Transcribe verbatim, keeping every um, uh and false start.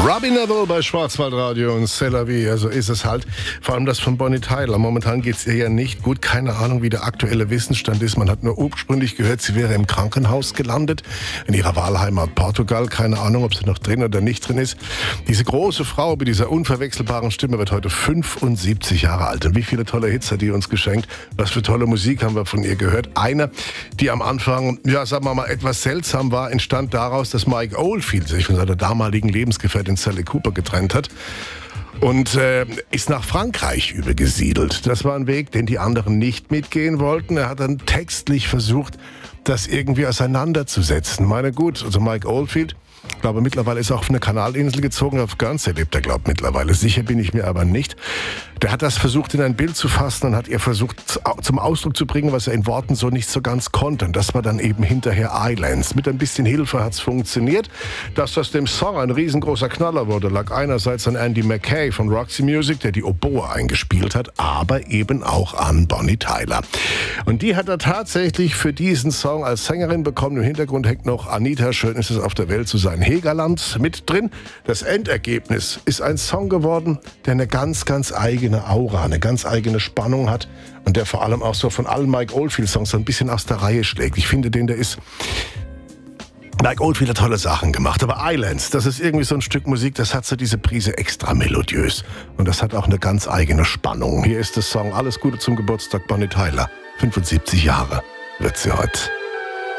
Robbie Neville bei Schwarzwaldradio und C'est la vie, also ist es halt. Vor allem das von Bonnie Tyler. Momentan geht es ihr ja nicht gut. Keine Ahnung, wie der aktuelle Wissensstand ist. Man hat nur ursprünglich gehört, sie wäre im Krankenhaus gelandet, in ihrer Wahlheimat Portugal. Keine Ahnung, ob sie noch drin oder nicht drin ist. Diese große Frau mit dieser unverwechselbaren Stimme wird heute fünfundsiebzig Jahre alt. Und wie viele tolle Hits hat die uns geschenkt. Was für tolle Musik haben wir von ihr gehört. Eine, die am Anfang, ja, sagen wir mal, etwas seltsam war, entstand daraus, dass Mike Oldfield sich von seiner damaligen Lebensgefährtin Sally Cooper getrennt hat und äh, ist nach Frankreich übergesiedelt. Das war ein Weg, den die anderen nicht mitgehen wollten. Er hat dann textlich versucht, das irgendwie auseinanderzusetzen. Meine gut, also Mike Oldfield, ich glaube, mittlerweile ist er auf eine Kanalinsel gezogen, auf Guernsey lebt er, glaube ich, mittlerweile. Sicher bin ich mir aber nicht. Der hat das versucht, in ein Bild zu fassen und hat ihr versucht, zum Ausdruck zu bringen, was er in Worten so nicht so ganz konnte. Und das war dann eben hinterher Islands. Mit ein bisschen Hilfe hat es funktioniert. Dass aus dem Song ein riesengroßer Knaller wurde, lag einerseits an Andy Mackay von Roxy Music, der die Oboe eingespielt hat, aber eben auch an Bonnie Tyler. Und die hat er tatsächlich für diesen Song als Sängerin bekommen. Im Hintergrund hängt noch Anita, schön ist es auf der Welt zu sein, Hegerland mit drin. Das Endergebnis ist ein Song geworden, der eine ganz, ganz eigene Aura, eine ganz eigene Spannung hat und der vor allem auch so von allen Mike Oldfield-Songs so ein bisschen aus der Reihe schlägt. Ich finde den, der ist... Mike Oldfield hat tolle Sachen gemacht, aber Islands, das ist irgendwie so ein Stück Musik, das hat so diese Prise extra melodiös und das hat auch eine ganz eigene Spannung. Hier ist der Song Alles Gute zum Geburtstag, Bonnie Tyler. fünfundsiebzig Jahre wird sie heute.